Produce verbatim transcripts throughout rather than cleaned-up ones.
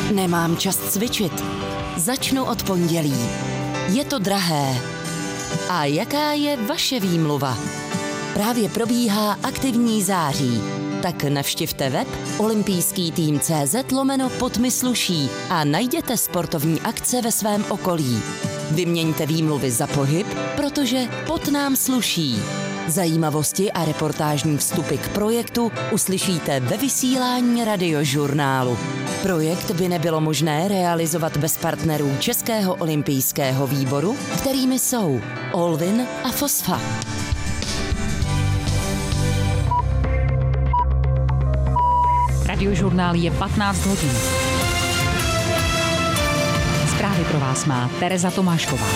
Nemám čas cvičit. Začnu od pondělí. Je to drahé. A jaká je vaše výmluva? Právě probíhá aktivní září. Tak navštivte web olympijský tým tečka cé zet lomeno pod mi sluší a najděte sportovní akce ve svém okolí. Vyměňte výmluvy za pohyb, protože pot nám sluší. Zajímavosti a reportážní vstupy k projektu uslyšíte ve vysílání Radiožurnálu. Projekt by nebylo možné realizovat bez partnerů Českého olympijského výboru, kterými jsou Olvin a Fosfa. Radiožurnál je patnáct hodin. Zprávy pro vás má Tereza Tomášková.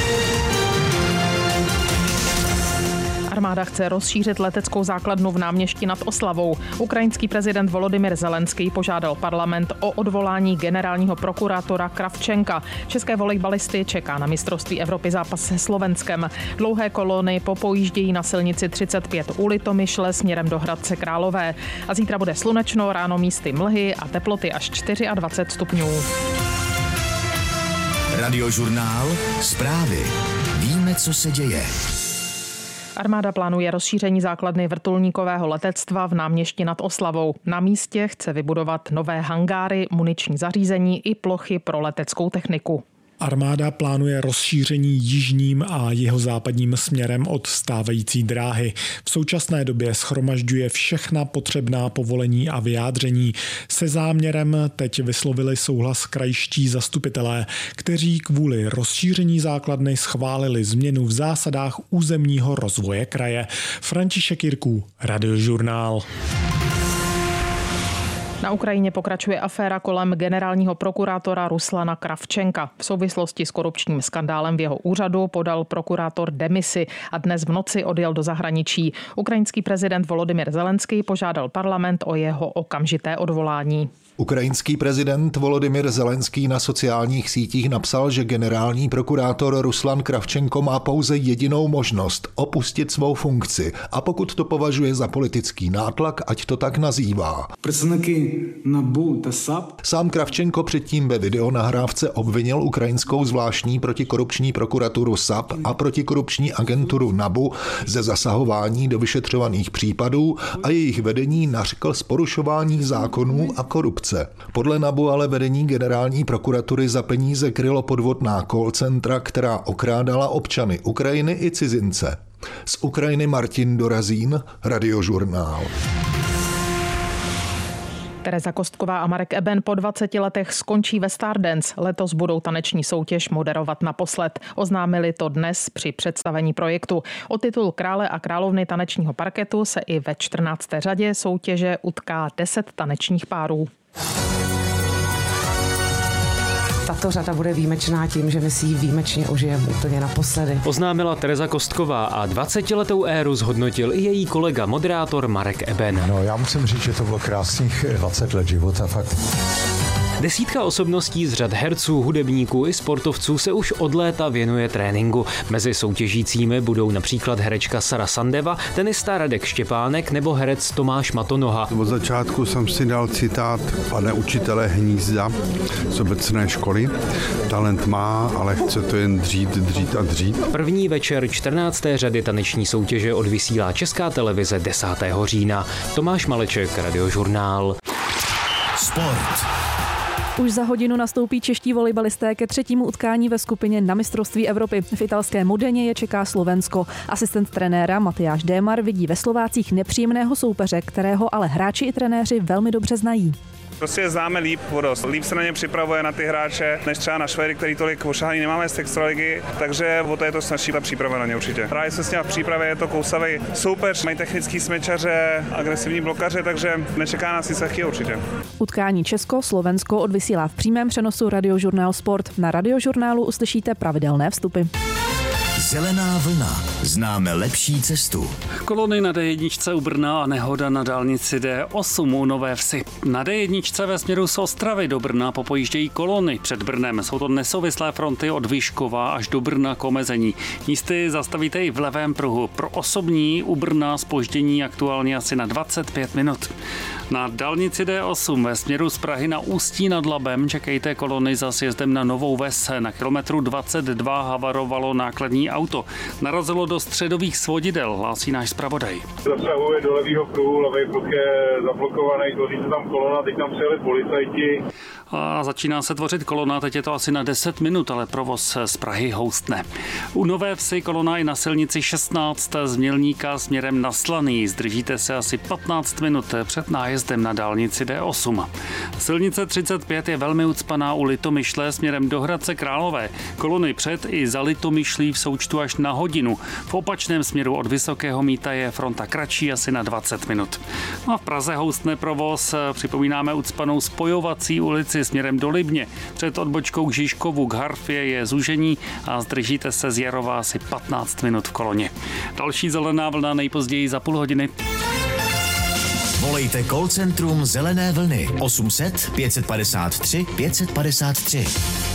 Armáda chce rozšířit leteckou základnu v Náměšti nad Oslavou. Ukrajinský prezident Volodymyr Zelenský požádal parlament o odvolání generálního prokurátora Kravčenka. České volejbalisty čeká na mistrovství Evropy zápas se Slovenskem. Dlouhé kolony popojíždějí na silnici třicet pět u Litomyšle směrem do Hradce Králové. A zítra bude slunečno, ráno místy mlhy a teploty až dvacet čtyři stupňů. Radiožurnál, zprávy. Víme, co se děje. Armáda plánuje rozšíření základny vrtulníkového letectva v Náměšti nad Oslavou. Na místě chce vybudovat nové hangáry, muniční zařízení i plochy pro leteckou techniku. Armáda plánuje rozšíření jižním a jihozápadním směrem od stávající dráhy. V současné době shromažďuje všechna potřebná povolení a vyjádření. Se záměrem teď vyslovili souhlas krajští zastupitelé, kteří kvůli rozšíření základny schválili změnu v zásadách územního rozvoje kraje. František Jirků, Radiožurnál. Na Ukrajině pokračuje aféra kolem generálního prokurátora Ruslana Kravčenka. V souvislosti s korupčním skandálem v jeho úřadu podal prokurátor demisi a dnes v noci odjel do zahraničí. Ukrajinský prezident Volodymyr Zelenský požádal parlament o jeho okamžité odvolání. Ukrajinský prezident Volodymyr Zelenský na sociálních sítích napsal, že generální prokurátor Ruslan Kravčenko má pouze jedinou možnost opustit svou funkci a pokud to považuje za politický nátlak, ať to tak nazývá. Sám Kravčenko předtím ve videonahrávce obvinil ukrajinskou zvláštní protikorupční prokuraturu S A P a protikorupční agenturu NABU ze zasahování do vyšetřovaných případů a jejich vedení nařkl z porušování zákonů a korupce. Podle NABU ale vedení generální prokuratury za peníze krylo podvodná call centra, která okrádala občany Ukrajiny i cizince. Z Ukrajiny Martin Dorazín, Radiožurnál. Tereza Kostková a Marek Eben po dvaceti letech skončí ve Stardance. Letos budou taneční soutěž moderovat naposled. Oznámili to dnes při představení projektu. O titul krále a královny tanečního parketu se i ve čtrnácté řadě soutěže utká deset tanečních párů. Tato řada bude výjimečná tím, že my si ji výjimečně užijeme úplně naposledy. Oznámila Tereza Kostková a dvacetiletou éru zhodnotil i její kolega moderátor Marek Eben. No, já musím říct, že to bylo krásných dvacet let života, fakt. Desítka osobností z řad herců, hudebníků i sportovců se už od léta věnuje tréninku. Mezi soutěžícími budou například herečka Sara Sandeva, tenista Radek Štěpánek nebo herec Tomáš Matonoha. Od začátku jsem si dal citát pane učitele Hnízda z obecné školy. Talent má, ale chce to jen dřít, dřít a dřít. První večer čtrnácté řady taneční soutěže odvysílá Česká televize desátého října. Tomáš Maleček, Radiožurnál. Sport. Už za hodinu nastoupí čeští volejbalisté ke třetímu utkání ve skupině na mistrovství Evropy. V italské Modeně je čeká Slovensko. Asistent trenéra Matyáš Démar vidí ve Slovácích nepříjemného soupeře, kterého ale hráči i trenéři velmi dobře znají. Prostě je známe líp, vodost. Líp se na ně připravuje na ty hráče, než třeba na Švédy, který tolik ošahaný nemáme z extraligy, takže o to je to snazší ta příprava na ně určitě. Hraje se s ním v přípravě, je to kousavý soupeř, mají technický smečaře, agresivní blokaře, takže nečeká nás nic lehkého určitě. Utkání Česko-Slovensko odvysílá v přímém přenosu Radiožurnál Sport. Na Radiožurnálu uslyšíte pravidelné vstupy. Zelená vlna. Známe lepší cestu. Kolony na dé jedna u Brna a nehoda na dálnici dé osm u Nové Vsi. Na dé jedna ve směru z Ostravy do Brna popojíždějí kolony před Brnem. Jsou to nesouvislé fronty od Vyškova až do Brna k omezení. Místy zastavíte i v levém pruhu. Pro osobní u Brna zpoždění aktuálně asi na dvacet pět minut. Na dálnici dé osm ve směru z Prahy na Ústí nad Labem čekejte kolony za sjezdem na Novou Ves. Na kilometru dvacet dva havarovalo nákladní auto. Narazilo do středových svodidel, hlásí náš zpravodaj. Zasahuje do levého pruhu, levý pruh je zablokovaný, tvoří se tam kolona, teď tam přijeli policajti. A začíná se tvořit kolona, teď je to asi na deset minut, ale provoz z Prahy houstne. U Nové Vsi kolona i na silnici šestnáct z Mělníka směrem na Slaný. Zdržíte se asi patnáct minut před nájezdem na dálnici dé osm. Silnice třicet pět je velmi ucpaná u Litomyšle směrem do Hradce Králové. Kolony před i za Litomyšlí v součtu až na hodinu. V opačném směru od Vysokého Mýta je fronta kratší asi na dvacet minut. No a v Praze houstne provoz, připomínáme ucpanou spojovací ulici směrem do Libně. Před odbočkou k Žižkovu k Harfě je zúžení a zdržíte se z Jarova asi patnáct minut v koloně. Další zelená vlna nejpozději za půl hodiny. Volejte call centrum Zelené vlny osm set pět padesát tři pět padesát tři.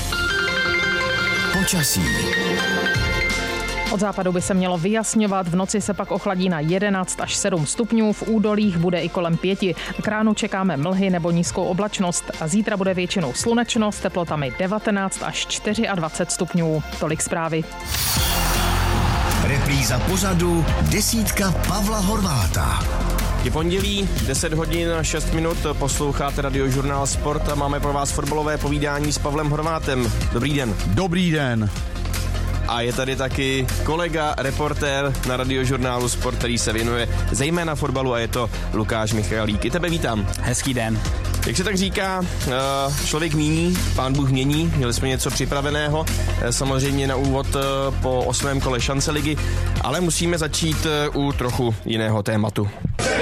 Počasí. Od západu by se mělo vyjasňovat, v noci se pak ochladí na jedenáct až sedm stupňů, v údolích bude i kolem pěti. K ránu čekáme mlhy nebo nízkou oblačnost a zítra bude většinou slunečno s teplotami devatenáct až dvacet čtyři stupňů. Tolik zprávy. Repríza pořadu Desítka Pavla Horváta. Je pondělí, deset hodin a šest minut, posloucháte Radiožurnál Sport a máme pro vás fotbalové povídání s Pavlem Horvátem. Dobrý den. Dobrý den. A je tady taky kolega, reportér na Radiožurnálu Sport, který se věnuje zejména fotbalu a je to Lukáš Michalík. I tebe vítám. Hezký den. Jak se tak říká, člověk míní, pán Bůh mění, měli jsme něco připraveného, samozřejmě na úvod po osmém kole šance ligy, ale musíme začít u trochu jiného tématu.